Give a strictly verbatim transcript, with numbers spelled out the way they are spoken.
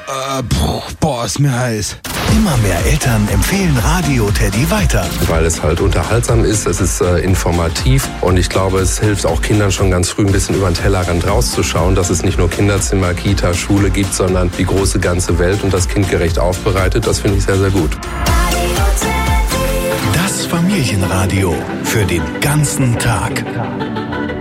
Äh, boah, ist mir heiß. Immer mehr Eltern empfehlen Radio Teddy weiter. Weil es halt unterhaltsam ist, es ist äh, informativ und ich glaube, es hilft auch Kindern schon ganz früh ein bisschen über den Tellerrand rauszuschauen, dass es nicht nur Kinderzimmer, Kita, Schule gibt, sondern die große ganze Welt und das kindgerecht aufbereitet. Das finde ich sehr, sehr gut. Das Familienradio für den ganzen Tag.